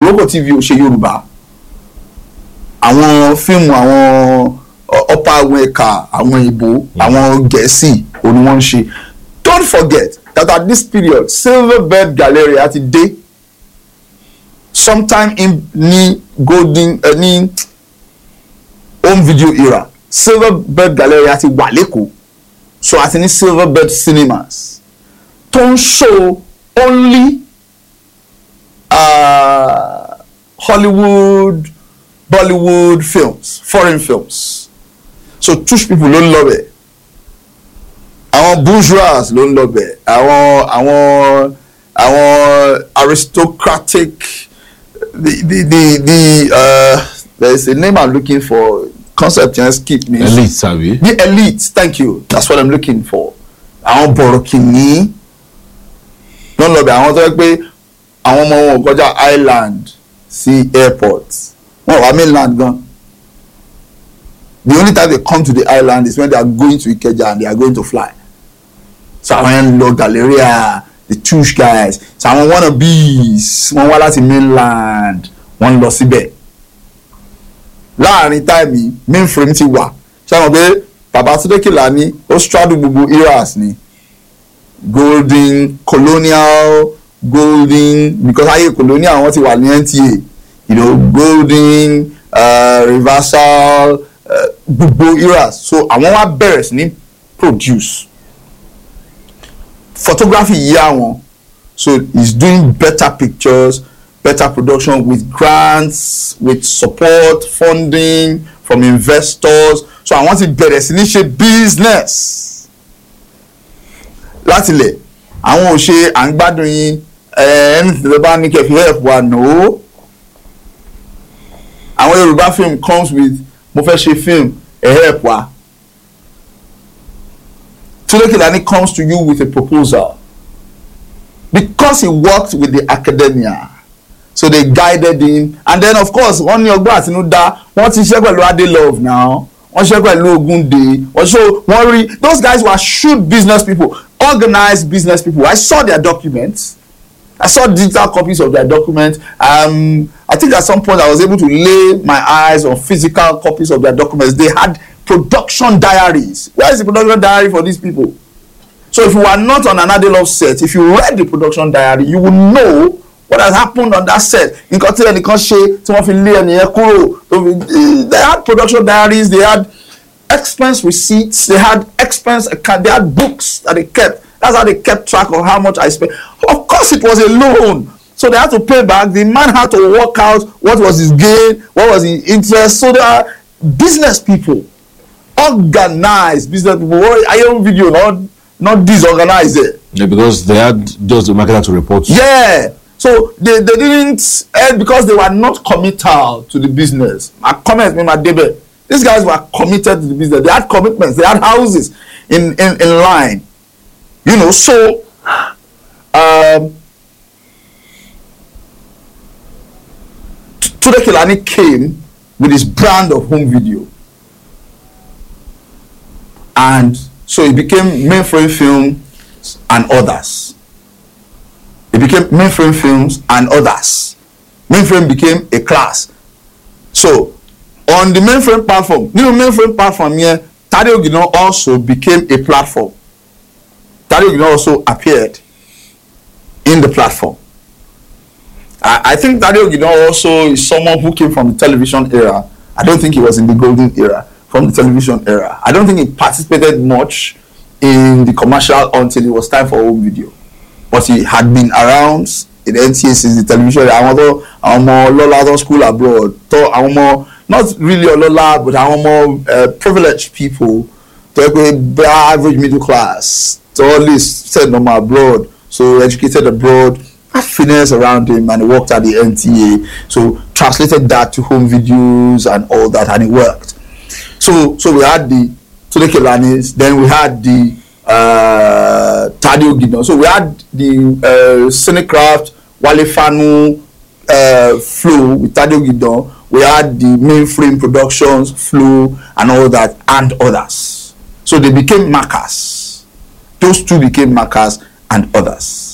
Robo TV ò ṣe Yorùbá. Àwọn fíìmù àwọn upper weka, àwọn Ìgbò, àwọn Gẹ̀ẹ́sì òní wọ́n ń ṣe. Don't forget that at this period, Silverbird Galleria ti dé. Sometime in ní golden ní home video era, Silverbird Galleria ti wà lẹ́kọ̀ọ́. So àti ní Silverbird Cinemas tó ń show only Hollywood, Bollywood films, foreign films. So Tush people ló ń lọ bẹ̀. Àwọn bourgeois ló ń lọ bẹ̀. Àwọn aristocratic, there is a name I'm looking for. Concept just keep me. Elite, sabi. The elite, thank you. That's what I'm looking for. Àwọn bọ̀rọ̀kìnní ló ń lọ bẹ̀. Àwọn tó yẹ pé àwọn ọmọ wọn kọjá island sí airport. Wọ́n wà mainland gan. The only time they come to the island is when they are going to Ikeja and they are going to fly. So àwọn lọ Galleria, the Tush guys. So àwọn wannabes, wọ́n wá láti mainland, wọ́n lọ síbẹ̀. Láàrin táìmì mainframe ti wà. Ṣé àwọn pé bàbá Túndé Kèlání ó straddle gbogbo eras ni. Golden, colonial, golden, because ayé colonial wọ́n ti wà ní NTA. You know, golden, reversal, gbogbo eras. So àwọn wá bẹ̀rẹ̀ sí ní produce. Photography yá wọn. So he's doing better pictures, better production with grants, with support, funding from investors. So I want to bẹ̀rẹ̀ sí ní ṣe business. Láti lẹ̀, àwọn ò ṣe à ń gbádùn yín anything tó bá ní kẹfì help wa no. Àwọn Yorùbá film comes with mo fẹ́ ṣe film help wa. Túndé Kèlání comes to you with a proposal. Because he worked with the academia. So they guided him. And then of course, wọ́n ní ọgbọ́n àtinúdá, wọ́n ti ṣe pẹ̀lú Adelove now. Wọ́n ṣe pẹ̀lú Ogunde. Wọ́n rí, those guys were shrewd business people, organized business people. I saw their documents. I saw digital copies of their documents. I think at some point I was able to lay my eyes on physical copies of their documents. They had production diaries. Where is the production diary for these people? So if you are not on an Adelove set, if you read the production diary, you will know what has happened on that set. Nǹkan tí ẹnìkan ṣe tí wọ́n fi lé ẹnìyẹn kúrò. They had production diaries, they had expense receipts, they had expense account, they had books that they kept. That's how they kept track of how much I spent. Of course, it was a loan. So they had to pay back. The man had to work out what was his gain, what was his interest. So there are business people, organized business people. I own video, not disorganized. Yeah, because they had just the marketer to report. Yeah. So they didn't, because they were not committal to the business. My comment, my debate. These guys were committed to the business. They had commitments. They had houses in line. You know, so Túndé Kèlání came with his brand of home video. And so it became Mainframe Films and others. It became Mainframe Films and others. Mainframe became a class. So on the Mainframe platform, Mainframe platform here, Tade Ogidan also became a platform. Tade Ogidan also appeared in the platform. I think Tade Ogidan also is someone who came from the television era. I don't think he was in the golden era, from the television era. I don't think he participated much in the commercial until it was time for home video. But he had been around in the NTA since the television era. Àwọn ọmọ Lola don school abroad. Àwọn ọmọ, not really Lola, but àwọn ọmọ privileged people, to average middle class, to all this said no abroad, so educated abroad, had finesse around him, and he worked at the NTA. So translated that to home videos and all that, and it worked. So we had the Túndé Kèlání, then we had the Tade Ogidan. So we had the Cinecraft, Wale Fanu flow with Tade Ogidan. We had the Mainframe Productions flow and all that, and others. So they became markers. Those two became markers and others.